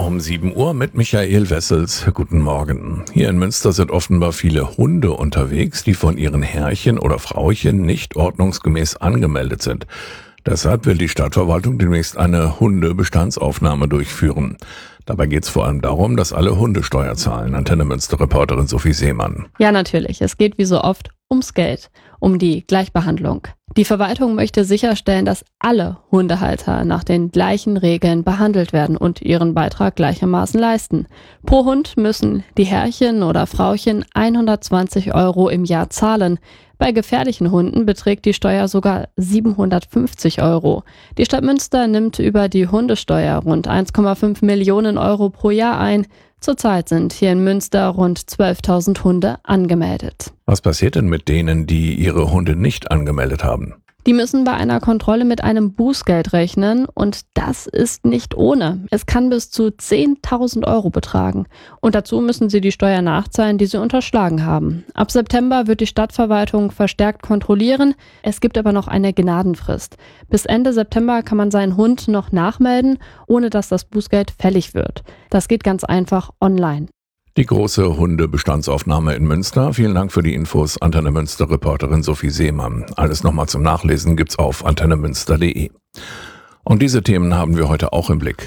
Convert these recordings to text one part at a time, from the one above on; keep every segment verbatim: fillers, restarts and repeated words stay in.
um sieben Uhr mit Michael Wessels. Guten Morgen. Hier in Münster sind offenbar viele Hunde unterwegs, die von ihren Herrchen oder Frauchen nicht ordnungsgemäß angemeldet sind. Deshalb will die Stadtverwaltung demnächst eine Hundebestandsaufnahme durchführen. Dabei geht es vor allem darum, dass alle Hunde Steuer zahlen. Antenne Münster-Reporterin Sophie Seemann. Ja, natürlich. Es geht wie so oft ums Geld, um die Gleichbehandlung. Die Verwaltung möchte sicherstellen, dass alle Hundehalter nach den gleichen Regeln behandelt werden und ihren Beitrag gleichermaßen leisten. Pro Hund müssen die Herrchen oder Frauchen hundertzwanzig Euro im Jahr zahlen. Bei gefährlichen Hunden beträgt die Steuer sogar siebenhundertfünfzig Euro. Die Stadt Münster nimmt über die Hundesteuer rund eins Komma fünf Millionen Euro pro Jahr ein. Zurzeit sind hier in Münster rund zwölftausend Hunde angemeldet. Was passiert denn mit denen, die ihre Hunde nicht angemeldet haben? Die müssen bei einer Kontrolle mit einem Bußgeld rechnen und das ist nicht ohne. Es kann bis zu zehntausend Euro betragen. Und dazu müssen sie die Steuer nachzahlen, die sie unterschlagen haben. Ab September wird die Stadtverwaltung verstärkt kontrollieren. Es gibt aber noch eine Gnadenfrist. Bis Ende September kann man seinen Hund noch nachmelden, ohne dass das Bußgeld fällig wird. Das geht ganz einfach online. Die große Hundebestandsaufnahme in Münster. Vielen Dank für die Infos, Antenne Münster-Reporterin Sophie Seemann. Alles nochmal zum Nachlesen gibt's auf antenne münster punkt de. Und diese Themen haben wir heute auch im Blick.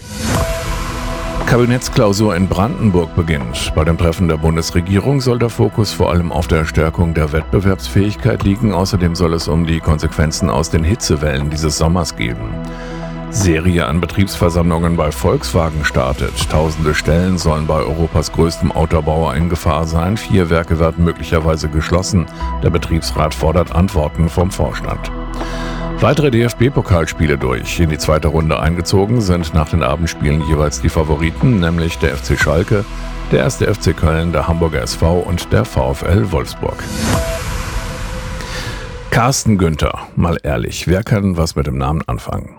Kabinettsklausur in Brandenburg beginnt. Bei dem Treffen der Bundesregierung soll der Fokus vor allem auf der Stärkung der Wettbewerbsfähigkeit liegen. Außerdem soll es um die Konsequenzen aus den Hitzewellen dieses Sommers gehen. Serie an Betriebsversammlungen bei Volkswagen startet. Tausende Stellen sollen bei Europas größtem Autobauer in Gefahr sein. Vier Werke werden möglicherweise geschlossen. Der Betriebsrat fordert Antworten vom Vorstand. Weitere D F B-Pokalspiele durch. In die zweite Runde eingezogen sind nach den Abendspielen jeweils die Favoriten, nämlich der F C Schalke, der erste F C Köln, der Hamburger S V und der VfL Wolfsburg. Carsten Günther, mal ehrlich, wer kann was mit dem Namen anfangen?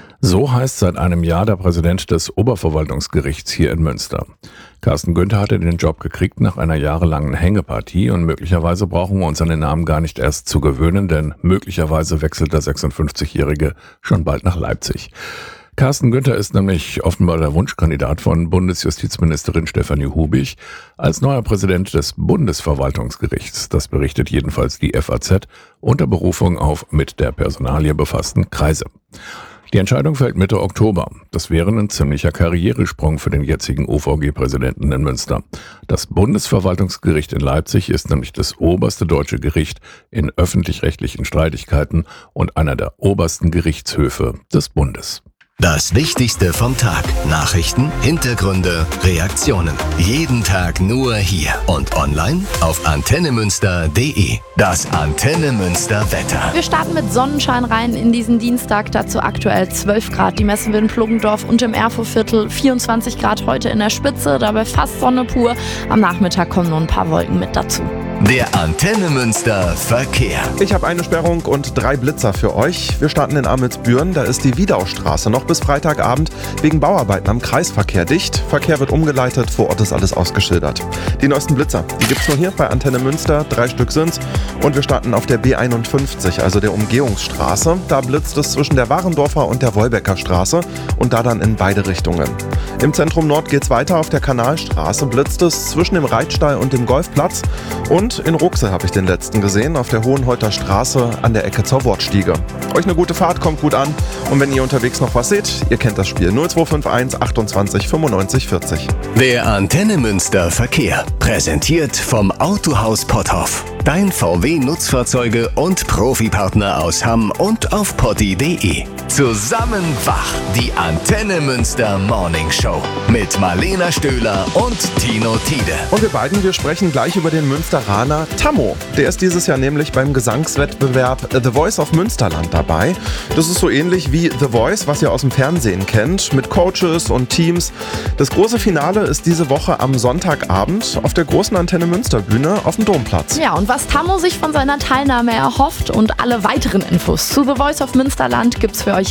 So heißt seit einem Jahr der Präsident des Oberverwaltungsgerichts hier in Münster. Carsten Günther hatte den Job gekriegt nach einer jahrelangen Hängepartie und möglicherweise brauchen wir uns an den Namen gar nicht erst zu gewöhnen, denn möglicherweise wechselt der sechsundfünfzigjährige schon bald nach Leipzig. Carsten Günther ist nämlich offenbar der Wunschkandidat von Bundesjustizministerin Stefanie Hubig als neuer Präsident des Bundesverwaltungsgerichts. Das berichtet jedenfalls die F A Z unter Berufung auf mit der Personalie befassten Kreise. Die Entscheidung fällt Mitte Oktober. Das wäre ein ziemlicher Karrieresprung für den jetzigen O V G-Präsidenten in Münster. Das Bundesverwaltungsgericht in Leipzig ist nämlich das oberste deutsche Gericht in öffentlich-rechtlichen Streitigkeiten und einer der obersten Gerichtshöfe des Bundes. Das Wichtigste vom Tag. Nachrichten, Hintergründe, Reaktionen. Jeden Tag nur hier und online auf antenne münster punkt de. Das Antenne Münster Wetter. Wir starten mit Sonnenschein rein in diesen Dienstag. Dazu aktuell zwölf Grad. Die messen wir in Plogendorf und im Erfurtviertel. vierundzwanzig Grad heute in der Spitze. Dabei fast Sonne pur. Am Nachmittag kommen nur ein paar Wolken mit dazu. Der Antenne Münster Verkehr. Ich habe eine Sperrung und drei Blitzer für euch. Wir starten in Amelsbüren. Da ist die Wiedaustraße noch bis Freitagabend wegen Bauarbeiten am Kreisverkehr dicht. Verkehr wird umgeleitet, vor Ort ist alles ausgeschildert. Die neuesten Blitzer, die gibt's nur hier bei Antenne Münster. Drei Stück sind's. Und wir starten auf der B einundfünfzig, also der Umgehungsstraße. Da blitzt es zwischen der Warendorfer und der Wolbecker Straße und da dann in beide Richtungen. Im Zentrum Nord geht's weiter. Auf der Kanalstraße blitzt es zwischen dem Reitstall und dem Golfplatz. Und in Ruxel habe ich den letzten gesehen, auf der Hohenholter Straße an der Ecke zur Wortstiege. Euch eine gute Fahrt, kommt gut an. Und wenn ihr unterwegs noch was seht, ihr kennt das Spiel. null zwei fünf eins achtundzwanzig fünfundneunzig vierzig. Der Antenne Münster Verkehr. Präsentiert vom Autohaus Potthoff. Dein V W-Nutzfahrzeuge und Profipartner aus Hamm und auf potti punkt de. Zusammen wach. Die Antenne Münster Morning Show. Mit Marlena Stöhler und Tino Tiede. Und wir beiden, wir sprechen gleich über den Münsteraner Tammo. Der ist dieses Jahr nämlich beim Gesangswettbewerb The Voice of Münsterland dabei. Das ist so ähnlich wie The Voice, was ihr aus dem Fernsehen kennt, mit Coaches und Teams. Das große Finale ist diese Woche am Sonntagabend auf der großen Antenne Münster Bühne auf dem Domplatz. Ja, und was Tammo sich von seiner Teilnahme erhofft und alle weiteren Infos zu The Voice of Münsterland gibt's für euch